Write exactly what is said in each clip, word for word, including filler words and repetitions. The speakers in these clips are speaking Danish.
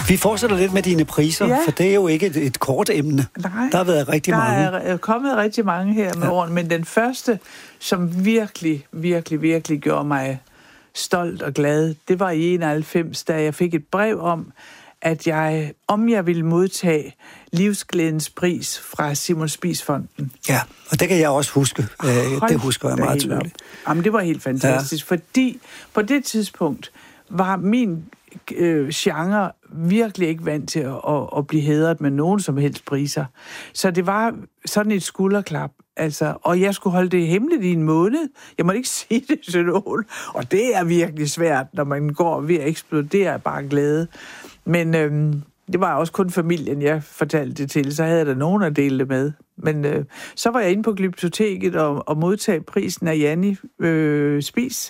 Vi fortsætter lidt med dine priser, ja. For det er jo ikke et, et kort emne. Nej, der har været rigtig der mange. Der er kommet rigtig mange her med ja. årene, men den første, som virkelig, virkelig, virkelig gjorde mig stolt og glad, det var i enoghalvfems, da jeg fik et brev om, at jeg, om jeg ville modtage livsglædens pris fra Simon Spies Fonden. Ja, og det kan jeg også huske. Hold det husker jeg meget tydeligt. Jamen, det var helt fantastisk, ja. Fordi på det tidspunkt var min øh, genre virkelig ikke vant til at, at, at blive hædret med nogen som helst priser. Så det var sådan et skulderklap. Altså, og jeg skulle holde det hemmeligt i en måned. Jeg måtte ikke sige det til nogen. Og det er virkelig svært, når man går ved at eksplodere bare glæde. Men øhm, det var også kun familien, jeg fortalte det til. Så havde jeg da nogen at dele det med. Men øh, så var jeg inde på Glyptoteket og, og modtag prisen af Janni øh, Spies.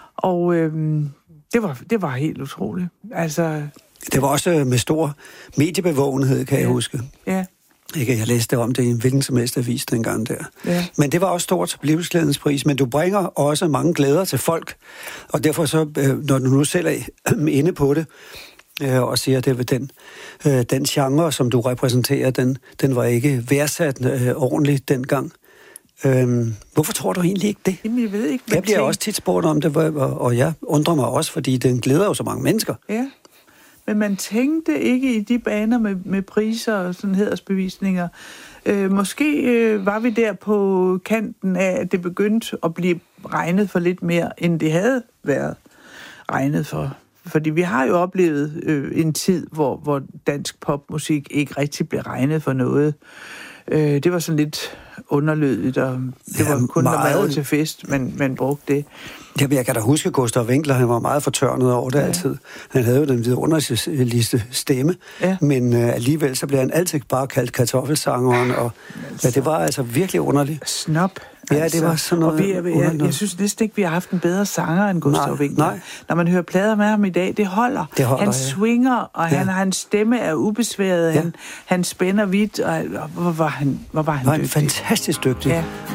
Og øh, det, var, det var helt utroligt. Altså, det var også med stor mediebevågenhed, kan ja. jeg huske. Ja. Ikke, jeg læste om det i en hvilken som helst avis dengang der. Ja. Men det var også stort til livsglædens pris, men du bringer også mange glæder til folk. Og derfor så, når du nu selv er inde på det, og siger, at det var den, den genre, som du repræsenterer, den, den var ikke værdsat øh, ordentligt dengang. Øhm, hvorfor tror du egentlig ikke det? Jamen, jeg ved ikke. Jeg bliver tænker... også tit spurgt om det, og, og jeg undrer mig også, fordi den glæder jo så mange mennesker. Ja, men man tænkte ikke i de baner med, med priser og sådan hædersbevisninger. Øh, måske øh, var vi der på kanten af, at det begyndte at blive regnet for lidt mere, end det havde været regnet for. Fordi vi har jo oplevet øh, en tid, hvor, hvor dansk popmusik ikke rigtig blev regnet for noget. Øh, det var sådan lidt underlødigt, og det ja, var kun, meget... når man var til fest, man, man brugte det. Ja, jeg kan da huske, Gustav Winkler, han var meget fortørnet over det ja. altid. Han havde jo den vidunderligste stemme, ja. men øh, alligevel så blev han altid bare kaldt kartoffelsangeren, og altså, ja, det var altså virkelig underligt. Snop. Ja, altså, det var sådan noget. Og vi, jeg, jeg, jeg synes næsten ikke, vi har haft en bedre sanger end Gustav nej, Winkler. Nej. Når man hører plader med ham i dag, det holder. Det holder han ja. swinger, og ja. han, hans stemme er ubesværet. Ja. Han, han spænder vidt, og, og hvor var han, hvor var han var dygtig. Fantastisk dygtig. Ja.